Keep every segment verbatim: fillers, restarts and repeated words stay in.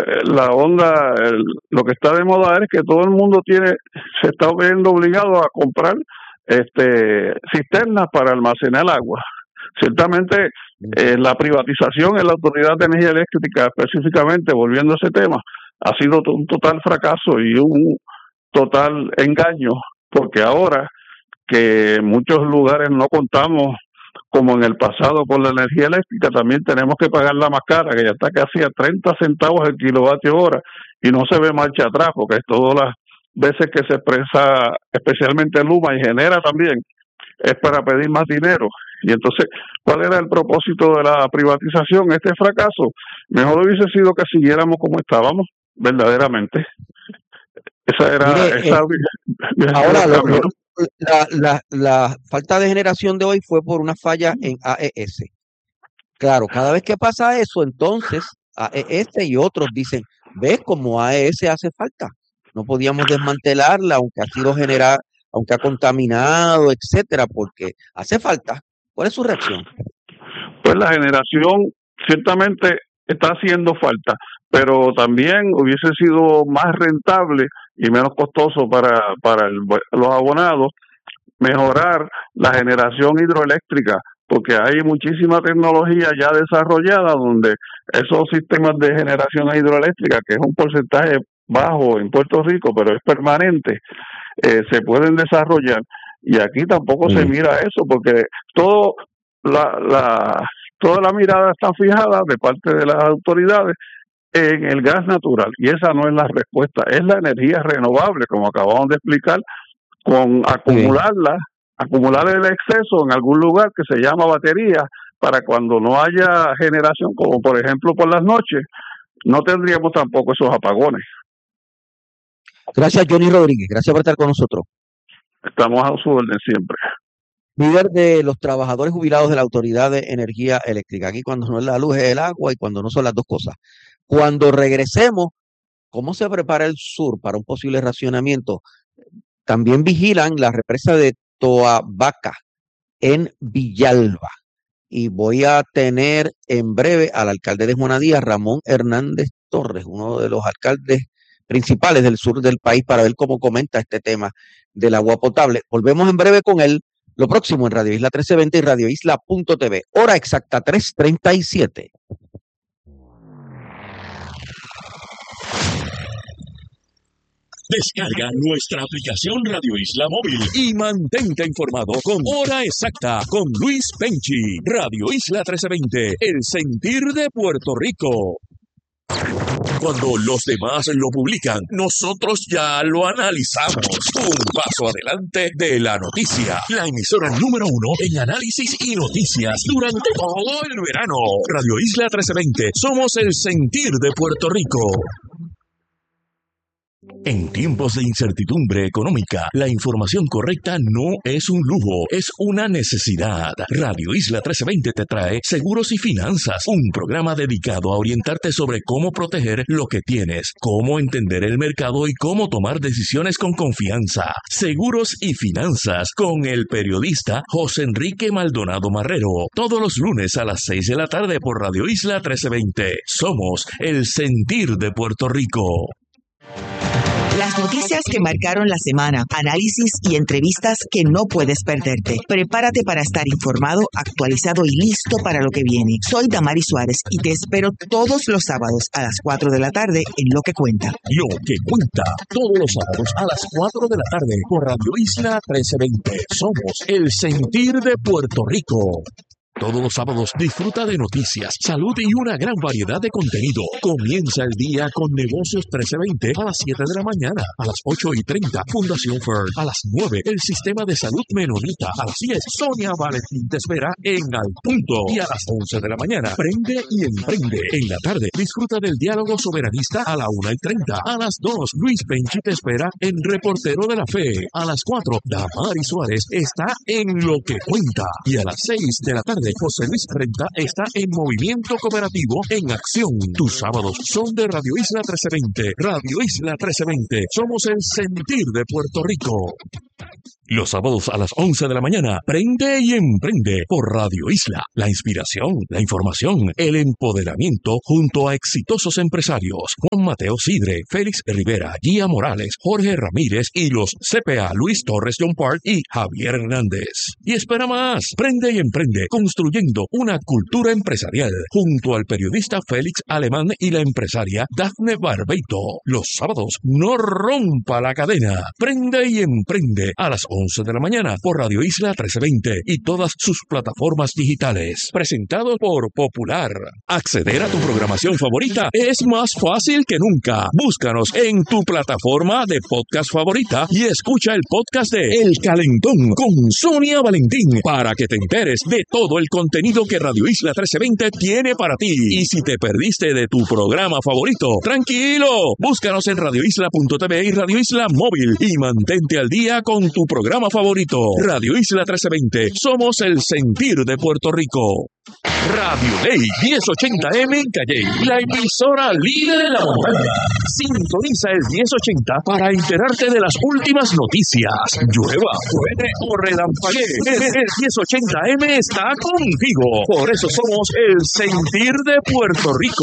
la onda, el, lo que está de moda es que todo el mundo tiene, se está viendo obligado a comprar este cisternas para almacenar agua. Ciertamente, eh, la privatización en la Autoridad de Energía Eléctrica, específicamente, volviendo a ese tema, ha sido un total fracaso y un total engaño, porque ahora que en muchos lugares no contamos, como en el pasado, con la energía eléctrica, también tenemos que pagarla más cara, que ya está casi a treinta centavos el kilovatio hora, y no se ve marcha atrás, porque es todas las veces que se expresa, especialmente Luma, y genera también, es para pedir más dinero. Y entonces, ¿cuál era el propósito de la privatización? Este fracaso, mejor hubiese sido que siguiéramos como estábamos, verdaderamente. Esa era... Mire, esa, eh, ahora, lo, lo, la, la, la falta de generación de hoy fue por una falla en A E S. Claro, cada vez que pasa eso, entonces A E S y otros dicen, ¿ves cómo A E S hace falta? No podíamos desmantelarla, aunque ha sido generada, aunque ha contaminado, etcétera, porque hace falta. ¿Cuál es su reacción? Pues la generación ciertamente está haciendo falta, pero también hubiese sido más rentable y menos costoso para, para el, los abonados mejorar la generación hidroeléctrica, porque hay muchísima tecnología ya desarrollada donde esos sistemas de generación hidroeléctrica, que es un porcentaje bajo en Puerto Rico, pero es permanente, eh, se pueden desarrollar. Y aquí tampoco mm. se mira eso, porque todo la, la toda la mirada está fijada de parte de las autoridades en el gas natural, y esa no es la respuesta, es la energía renovable, como acabamos de explicar, con acumularla, sí. acumular el exceso en algún lugar que se llama batería, para cuando no haya generación, como por ejemplo por las noches, no tendríamos tampoco esos apagones. Gracias, Johnny Rodríguez, gracias por estar con nosotros. Estamos a su orden siempre. Líder de los trabajadores jubilados de la Autoridad de Energía Eléctrica. Aquí cuando no es la luz es el agua y cuando no son las dos cosas. Cuando regresemos, ¿cómo se prepara el sur para un posible racionamiento? También vigilan la represa de Toabaca en Villalba. Y voy a tener en breve al alcalde de Juana Díaz, Ramón Hernández Torres, uno de los alcaldes principales del sur del país, para ver cómo comenta este tema del agua potable. Volvemos en breve con él. Lo próximo en Radio Isla trece veinte y Radio Isla punto t v. Hora exacta tres treinta y siete. Descarga nuestra aplicación Radio Isla Móvil y mantente informado con Hora Exacta con Luis Penchi. Radio Isla trece veinte, el sentir de Puerto Rico. Cuando los demás lo publican, nosotros ya lo analizamos. Un paso adelante de la noticia. La emisora número uno en análisis y noticias durante todo el verano. Radio Isla trece veinte. Somos el sentir de Puerto Rico. En tiempos de incertidumbre económica, la información correcta no es un lujo, es una necesidad. Radio Isla trece veinte te trae Seguros y Finanzas, un programa dedicado a orientarte sobre cómo proteger lo que tienes, cómo entender el mercado y cómo tomar decisiones con confianza. Seguros y Finanzas con el periodista José Enrique Maldonado Marrero, todos los lunes a las seis de la tarde por Radio Isla trece veinte. Somos el sentir de Puerto Rico. Las noticias que marcaron la semana, análisis y entrevistas que no puedes perderte. Prepárate para estar informado, actualizado y listo para lo que viene. Soy Damari Suárez y te espero todos los sábados a las cuatro de la tarde en Lo que Cuenta. Lo que Cuenta, todos los sábados a las cuatro de la tarde por Radio Isla trece veinte. Somos el sentir de Puerto Rico. Todos los sábados disfruta de noticias, salud y una gran variedad de contenido. Comienza el día con Negocios trece veinte a las siete de la mañana. A las ocho y treinta, Fundación Fern. A las nueve, el Sistema de Salud Menonita. A las diez, Sonia Valentín te espera en Al Punto. Y a las once de la mañana, Prende y Emprende. En la tarde, disfruta del Diálogo Soberanista a la una y treinta. A las dos, Luis Penchi te espera en Reportero de la Fe. A las cuatro, Damari Suárez está en Lo que Cuenta. Y a las seis de la tarde, José Luis Renta está en Movimiento Cooperativo en Acción. Tus sábados son de Radio Isla trece veinte. Radio Isla trece veinte. Somos el sentir de Puerto Rico. Los sábados a las once de la mañana, Prende y Emprende por Radio Isla. La inspiración, la información, el empoderamiento junto a exitosos empresarios. Juan Mateo Sidre, Félix Rivera, Gia Morales, Jorge Ramírez y los C P A Luis Torres John Park y Javier Hernández. Y espera más, Prende y Emprende, construyendo una cultura empresarial junto al periodista Félix Alemán y la empresaria Dafne Barbeito. Los sábados, no rompa la cadena. Prende y Emprende a las once de la mañana por Radio Isla trece veinte y todas sus plataformas digitales. Presentado por Popular. Acceder a tu programación favorita es más fácil que nunca. Búscanos en tu plataforma de podcast favorita y escucha el podcast de El Calentón con Sonia Valentín para que te enteres de todo el contenido que Radio Isla trece veinte tiene para ti. Y si te perdiste de tu programa favorito, tranquilo, búscanos en radio isla punto t v y Radio Isla Móvil y mantente al día con tu programa favorito. Radio Isla trece veinte, somos el sentir de Puerto Rico. Radio Ley diez ochenta M en Calley, la emisora líder en la montaña. Sintoniza el diez ochenta para enterarte de las últimas noticias. Llueva, truene o relampaguee, el diez ochenta M está contigo. Por eso somos el sentir de Puerto Rico.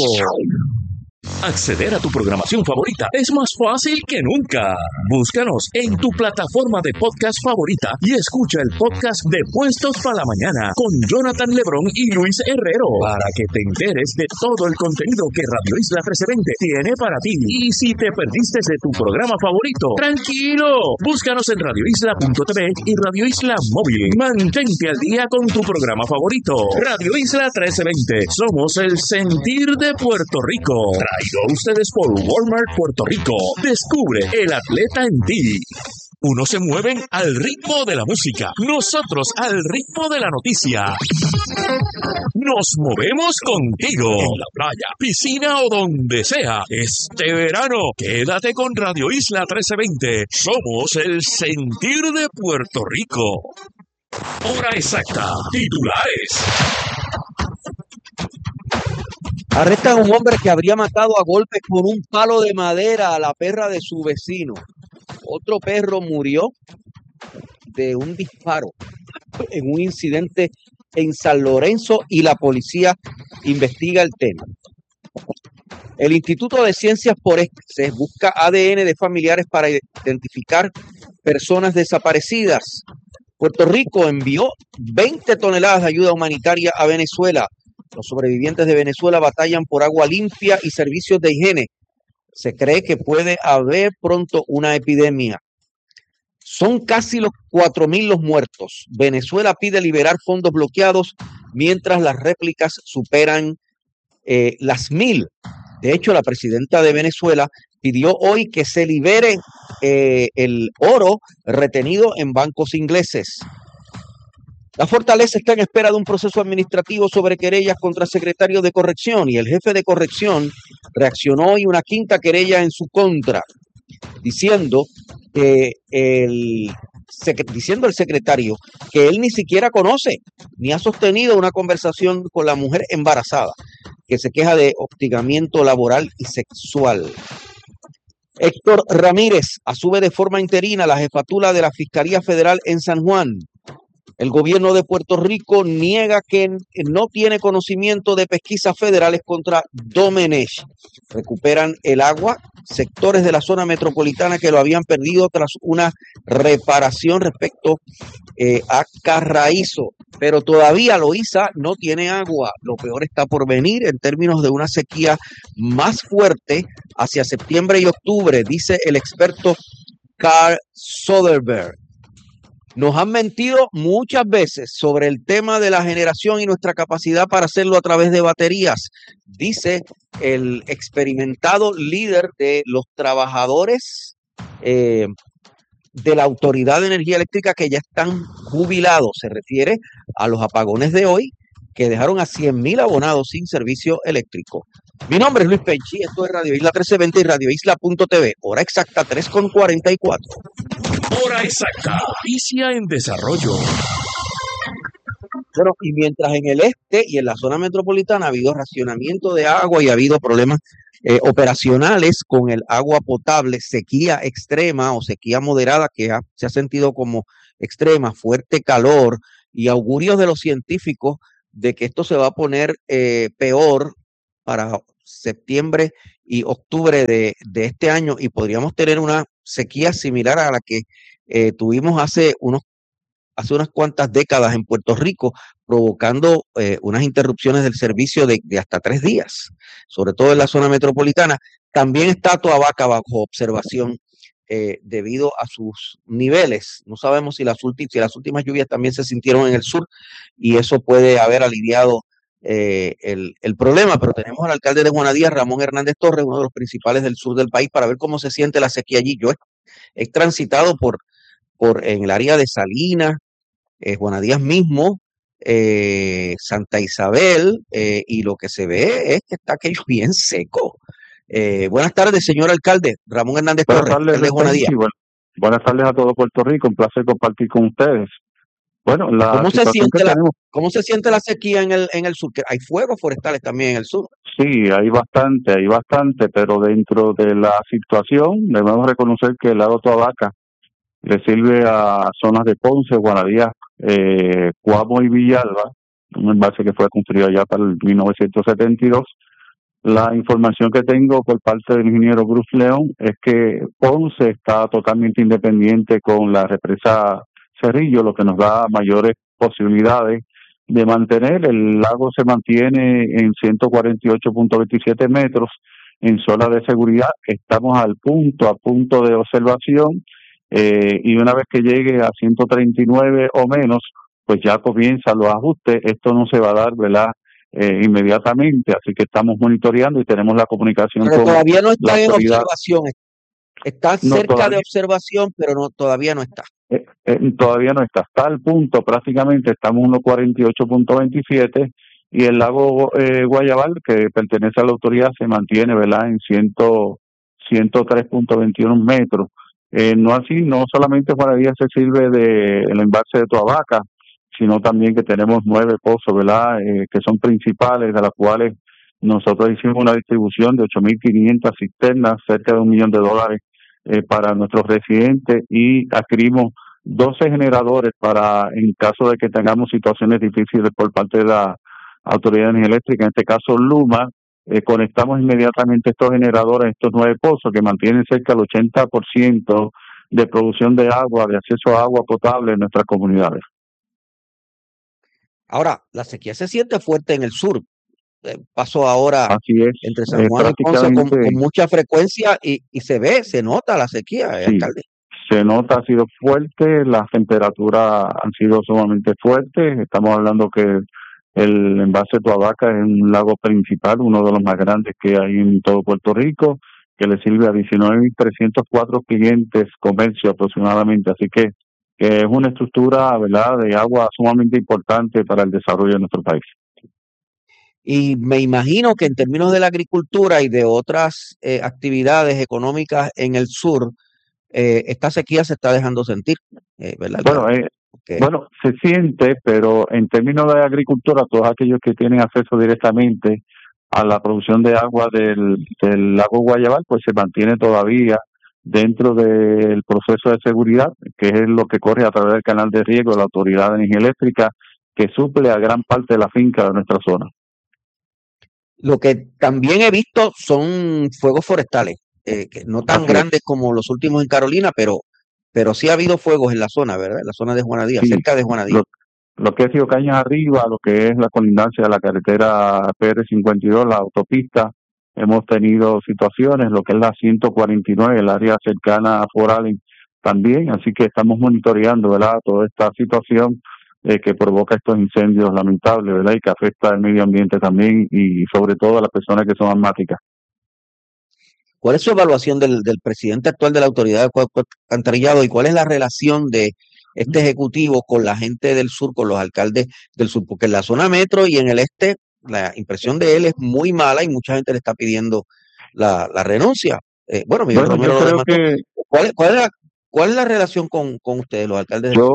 Acceder a tu programación favorita es más fácil que nunca. Búscanos en tu plataforma de podcast favorita y escucha el podcast de Puestos para la Mañana con Jonathan Lebrón y Luis Herrero para que te enteres de todo el contenido que Radio Isla trece veinte tiene para ti. Y si te perdiste de tu programa favorito, tranquilo, búscanos en radio isla punto t v y Radio Isla Móvil. Mantente al día con tu programa favorito. Radio Isla trece veinte, somos el sentir de Puerto Rico. Traído a ustedes por Walmart Puerto Rico. Descubre el atleta en ti. Unos se mueven al ritmo de la música, nosotros al ritmo de la noticia. Nos movemos contigo. En la playa, piscina o donde sea. Este verano, quédate con Radio Isla trece veinte. Somos el sentir de Puerto Rico. Hora exacta. Titulares. Arrestan a un hombre que habría matado a golpes con un palo de madera a la perra de su vecino. Otro perro murió de un disparo en un incidente en San Lorenzo y la policía investiga el tema. El Instituto de Ciencias Forenses busca A D N de familiares para identificar personas desaparecidas. Puerto Rico envió veinte toneladas de ayuda humanitaria a Venezuela. Los sobrevivientes de Venezuela batallan por agua limpia y servicios de higiene. Se cree que puede haber pronto una epidemia. Son casi los cuatro mil los muertos. Venezuela pide liberar fondos bloqueados mientras las réplicas superan eh, las mil. De hecho, la presidenta de Venezuela pidió hoy que se libere eh, el oro retenido en bancos ingleses. La Fortaleza está en espera de un proceso administrativo sobre querellas contra el secretario de Corrección y el jefe de Corrección reaccionó hoy una quinta querella en su contra, diciendo que el diciendo el secretario que él ni siquiera conoce ni ha sostenido una conversación con la mujer embarazada que se queja de hostigamiento laboral y sexual. Héctor Ramírez asume de forma interina la jefatura de la Fiscalía Federal en San Juan. El gobierno de Puerto Rico niega que no tiene conocimiento de pesquisas federales contra Domenech. Recuperan el agua, sectores de la zona metropolitana que lo habían perdido tras una reparación respecto eh, a Carraízo. Pero todavía Loíza no tiene agua. Lo peor está por venir en términos de una sequía más fuerte hacia septiembre y octubre, dice el experto Carl Soderberg. Nos han mentido muchas veces sobre el tema de la generación y nuestra capacidad para hacerlo a través de baterías, dice el experimentado líder de los trabajadores eh, de la Autoridad de Energía Eléctrica que ya están jubilados. Se refiere a los apagones de hoy que dejaron a cien mil abonados sin servicio eléctrico. Mi nombre es Luis Penchi, esto es Radio Isla trece veinte y radio isla punto t v. Hora exacta tres con cuarenta y cuatro. Hora exacta. Noticia en desarrollo. Bueno, y mientras en el este y en la zona metropolitana ha habido racionamiento de agua y ha habido problemas eh, operacionales con el agua potable, sequía extrema o sequía moderada que ha, se ha sentido como extrema, fuerte calor y augurios de los científicos de que esto se va a poner eh, peor para septiembre y octubre de, de este año y podríamos tener una sequía similar a la que eh, tuvimos hace unos hace unas cuantas décadas en Puerto Rico, provocando eh, unas interrupciones del servicio de, de hasta tres días, sobre todo en la zona metropolitana. También está Toa Baca bajo observación eh, debido a sus niveles. No sabemos si las, ulti- si las últimas lluvias también se sintieron en el sur y eso puede haber aliviado eh, el, el problema, pero tenemos al alcalde de Juanadías, Ramón Hernández Torres, uno de los principales del sur del país, para ver cómo se siente la sequía allí. Yo he, he transitado por, por en el área de Salinas, eh, Juanadías mismo, eh, Santa Isabel, eh, y lo que se ve es que está aquello bien seco. Eh, buenas tardes, señor alcalde, Ramón Hernández Buenas Torres, tardes, alcalde de Juanadías. bueno, buenas tardes a todo Puerto Rico, un placer compartir con ustedes. Bueno, la ¿Cómo se situación que siente la, tenemos, cómo se siente la sequía en el, en el sur? Que hay fuegos forestales también en el sur. sí, hay bastante, hay bastante, pero dentro de la situación debemos reconocer que el lago Toa Baca le sirve a zonas de Ponce, Juanadías, eh, Cuamo y Villalba, un embalse que fue construido ya para el mil novecientos setenta y dos. La información que tengo por parte del ingeniero Bruce León es que Ponce está totalmente independiente con la represa Cerrillo, lo que nos da mayores posibilidades de mantener. El lago se mantiene en ciento cuarenta y ocho punto veintisiete metros en zona de seguridad. Estamos al punto, a punto de observación, eh, y una vez que llegue a ciento treinta y nueve o menos, pues ya comienzan los ajustes. Esto no se va a dar, ¿verdad?, Eh, inmediatamente, así que estamos monitoreando y tenemos la comunicación Pero con todavía no la está en autoridad. observación. Está No, cerca de todavía, observación, pero no, todavía no está. eh, eh, todavía no está. Está al punto, prácticamente estamos en uno cuarenta y ocho punto veintisiete y el lago eh, Guayabal, que pertenece a la autoridad, se mantiene, ¿verdad?, en cien, ciento tres punto veintiuno metros. Eh, no así, no solamente Juanadías se sirve del embalse de Toa Baca, sino también que tenemos nueve pozos, ¿verdad?, eh, que son principales, de las cuales nosotros hicimos una distribución de ocho mil quinientas cisternas, cerca de un millón de dólares eh, para nuestros residentes, y adquirimos doce generadores para, en caso de que tengamos situaciones difíciles por parte de la Autoridad de Energía Eléctrica, en este caso Luma, eh, conectamos inmediatamente estos generadores, estos nueve pozos que mantienen cerca del ochenta por ciento de producción de agua, de acceso a agua potable en nuestras comunidades. Ahora, la sequía se siente fuerte en el sur. Eh, paso ahora Así es, entre San eh, Juan y Ponce con, prácticamente, con mucha frecuencia y, y se ve, se nota la sequía, eh, sí, alcalde. se nota, ha sido fuerte, las temperaturas han sido sumamente fuertes. Estamos hablando que el embalse Toa Baca es un lago principal, uno de los más grandes que hay en todo Puerto Rico, que le sirve a diecinueve mil trescientos cuatro clientes, comercio aproximadamente, así que, que es una estructura, ¿verdad?, de agua sumamente importante para el desarrollo de nuestro país. Y me imagino que en términos de la agricultura y de otras eh, actividades económicas en el sur, eh, esta sequía se está dejando sentir, eh, ¿verdad, Bueno, alcalde? eh, Okay. bueno, se siente, pero en términos de agricultura, todos aquellos que tienen acceso directamente a la producción de agua del, del lago Guayabal, pues se mantiene todavía dentro del proceso de seguridad, que es lo que corre a través del canal de riego de la Autoridad de Energía Eléctrica, que suple a gran parte de la finca de nuestra zona. Lo que también he visto son fuegos forestales, eh, que no tan Así grandes es. como los últimos en Carolina, pero, pero sí ha habido fuegos en la zona, ¿verdad? En la zona de Juanadías, Sí, cerca de Juanadías. lo, lo que es Río Cañas arriba, lo que es la colindancia de la carretera P R cincuenta y dos, la autopista, hemos tenido situaciones, lo que es la ciento cuarenta y nueve, el área cercana a Fort Allen también, así que estamos monitoreando, ¿verdad?, toda esta situación eh, que provoca estos incendios lamentables, ¿verdad?, y que afecta al medio ambiente también y sobre todo a las personas que son asmáticas. ¿Cuál es su evaluación del, del presidente actual de la Autoridad de Acueducto Alcantarillado y cuál es la relación de este ejecutivo con la gente del sur, con los alcaldes del sur? Porque en la zona metro y en el este, la impresión de él es muy mala y mucha gente le está pidiendo la, la renuncia. Eh, bueno, Miguel Bueno, yo Romero lo creo demandó. que ¿Cuál, cuál, es la, ¿Cuál es la relación con, con ustedes, los alcaldes del sur? yo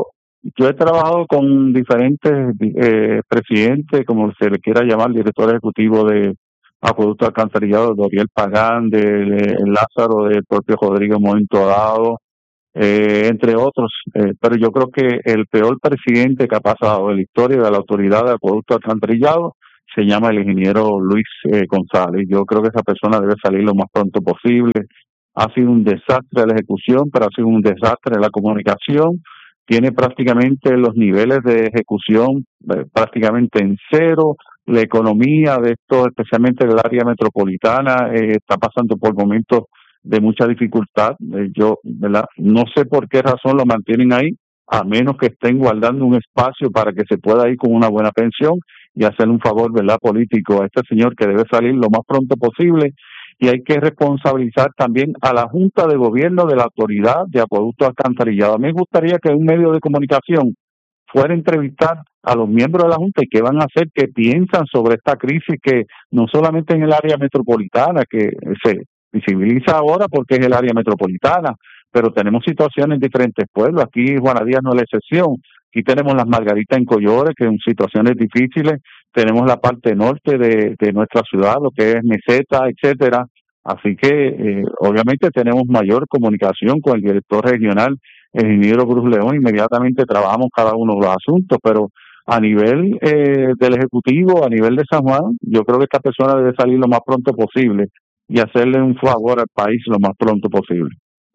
yo he trabajado con diferentes eh, presidentes, como se le quiera llamar, director ejecutivo de Acueducto Alcantarillado, Doriel Pagán, de, de Lázaro, del propio Rodrigo Momento Dado, eh, entre otros. Eh, pero yo creo que el peor presidente que ha pasado en la historia de la autoridad de Acueducto Alcantarillado se llama el ingeniero Luis eh, González. Yo creo que esa persona debe salir lo más pronto posible. Ha sido un desastre la ejecución, pero ha sido un desastre la comunicación. Tiene prácticamente los niveles de ejecución eh, prácticamente en cero. La economía de esto, especialmente del área metropolitana, eh, está pasando por momentos de mucha dificultad. Eh, yo, ¿verdad? No sé por qué razón lo mantienen ahí, a menos que estén guardando un espacio para que se pueda ir con una buena pensión y hacer un favor, ¿verdad?, político a este señor, que debe salir lo más pronto posible. Y hay que responsabilizar también a la Junta de Gobierno de la Autoridad de Acueducto Alcantarillado. A mí me gustaría que un medio de comunicación fuera a entrevistar a los miembros de la Junta y qué van a hacer, qué piensan sobre esta crisis que no solamente en el área metropolitana, que se visibiliza ahora porque es el área metropolitana, pero tenemos situaciones en diferentes pueblos. Aquí Juana Díaz no es la excepción. Aquí tenemos las Margaritas en Collores, que en situaciones difíciles. Tenemos la parte norte de, de nuestra ciudad, lo que es Meseta, etcétera. Así que, eh, obviamente, tenemos mayor comunicación con el director regional, el ingeniero Cruz León. Inmediatamente trabajamos cada uno de los asuntos, pero a nivel eh, del Ejecutivo, a nivel de San Juan, yo creo que esta persona debe salir lo más pronto posible y hacerle un favor al país lo más pronto posible.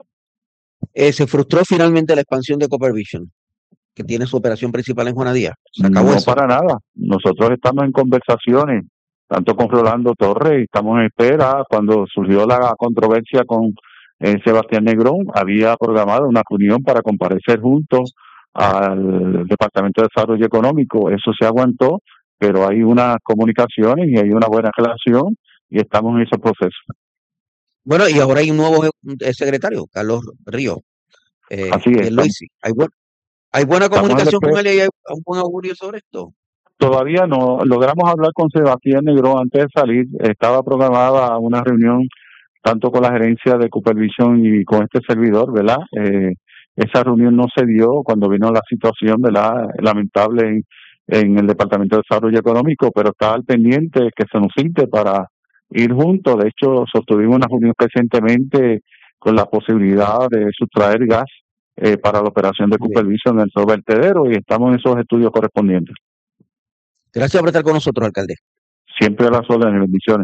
Eh, se frustró finalmente la expansión de Copper Vision, que tiene su operación principal en Juana Díaz. Se acabó No, eso. para nada. Nosotros estamos en conversaciones, tanto con Rolando Torres, estamos en espera. Cuando surgió la controversia con eh, Sebastián Negrón, había programado una reunión para comparecer juntos al Departamento de Desarrollo Económico. Eso se aguantó, pero hay unas comunicaciones y hay una buena relación y estamos en ese proceso. Bueno, y ahora hay un nuevo eh, secretario, Carlos Ríos. Eh, Así es. Luisi. Hay, buen, hay buena Estamos comunicación en con él y hay un buen augurio sobre esto. Todavía no. Logramos hablar con Sebastián Negrón antes de salir. Estaba programada una reunión tanto con la gerencia de Cooper Vision y con este servidor, ¿verdad? Eh, esa reunión no se dio cuando vino la situación, ¿verdad?, lamentable en, en el Departamento de Desarrollo Económico, pero estaba al pendiente que se nos cite para ir juntos. De hecho, sostuvimos una reunión recientemente con la posibilidad de sustraer gas eh, para la operación de Cooper Vision dentro del vertedero, y estamos en esos estudios correspondientes. Gracias por estar con nosotros, alcalde. Siempre a las órdenes, bendiciones.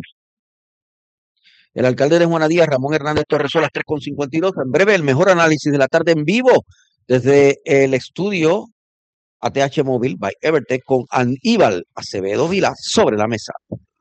El alcalde de Juana Díaz, Ramón Hernández Torres, a las tres con cincuenta y dos. En breve, el mejor análisis de la tarde en vivo desde el estudio A T H Móvil by Evertech con Aníbal Acevedo Vila sobre la mesa.